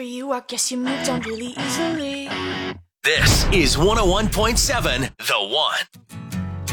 for you. I guess you moved on really easily. This is 101.7 The One.